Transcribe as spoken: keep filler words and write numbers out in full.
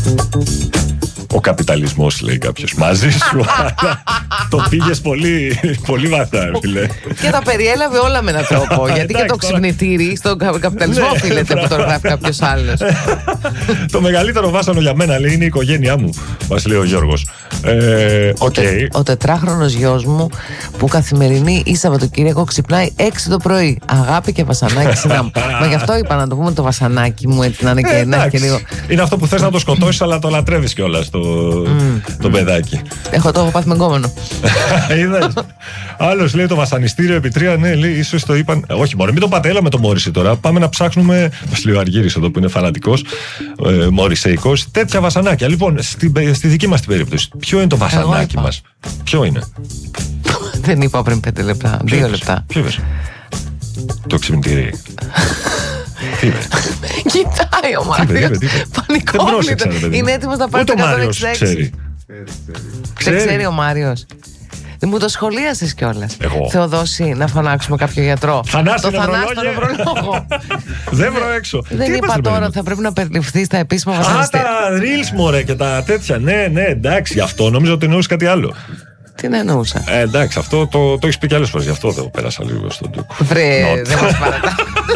Ο καπιταλισμός, λέει κάποιος, μαζί σου. Το πήγες πολύ, πολύ βαθά, φίλε. Και τα περιέλαβε όλα με έναν τρόπο. Γιατί και το ξυπνητήρι στον καπιταλισμό οφείλεται που το γράφει κάποιος άλλος. Το μεγαλύτερο βάσανο για μένα, λέει, είναι η οικογένειά μου, μας λέει ο Γιώργος. Ε, ο, τε, ο τετράχρονος γιος μου που καθημερινή ή Σαββατοκύριακο ξυπνάει έξι το πρωί. Αγάπη και βασανάκι συνάμου. Μα γι' αυτό είπα να το πούμε το βασανάκι μου, έτσι να είναι και, ε, να και λίγο. Είναι αυτό που θες να το σκοτώσεις, αλλά το λατρεύεις κιόλας το, mm. το παιδάκι. Έχω το έχω πάθει με γκόμενο. Είδες. Άλλος λέει το βασανιστήριο επί τρία, ναι, λέει, ίσως το είπαν. Όχι, μωρέ, μην το πάτε, έλα με το Μόριση τώρα. Πάμε να ψάχνουμε. Μας λέει ο Αργύρης εδώ που είναι φανατικός, ε, μορισεϊκός, τέτοια βασανάκια. Λοιπόν, στη, στη δική μας την περίπτωση, ποιο είναι το βασανάκι μας? Ποιο είναι? Δεν είπα πριν πέντε λεπτά. Ποιο Δύο είπες? λεπτά. Ποιο είπες? Το ξυπνητήρι. Τι είπες? Κοιτάει ο Μάριος. Πανικόβλητο. Είναι έτοιμος να πάρει το εκατόν εξήντα έξι. Ξέρει. Δεν ξέρει ο Μάριος. Δεν μου το σχολίασες κιόλας. Εγώ. Θεοδόση, να φωνάξουμε κάποιο γιατρό. Θανάση το Θανάση τον νευρολόγο. Δεν βρω έξω. Δεν είπα τώρα ότι θα πρέπει να περιληφθεί στα επίσημα βασανιστήρια. Α, τα reels μωρέ και τα τέτοια. Ναι, ναι, εντάξει. Γι' αυτό νόμιζα ότι εννοούσε κάτι άλλο. Τι να εννοούσα? Ε, εντάξει, αυτό το, το έχεις πει κι άλλες φορές. Γι' αυτό το πέρασα λίγο στον τούκο. Βρε, δεν μας παρατά.